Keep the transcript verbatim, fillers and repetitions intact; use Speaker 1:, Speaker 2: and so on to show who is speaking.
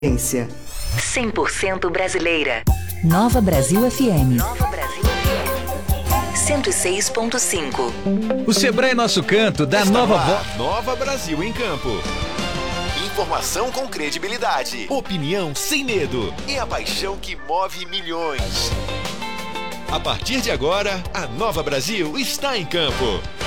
Speaker 1: cem por cento brasileira.
Speaker 2: Nova Brasil F M.
Speaker 1: Nova Brasil F M. cento e seis ponto cinco.
Speaker 3: O Sebrae Nosso Canto dá
Speaker 4: Está
Speaker 3: nova
Speaker 4: no ar,
Speaker 3: voz.
Speaker 4: Nova Brasil em Campo. Informação com credibilidade, opinião sem medo e a paixão que move milhões. A partir de agora, a Nova Brasil está em campo.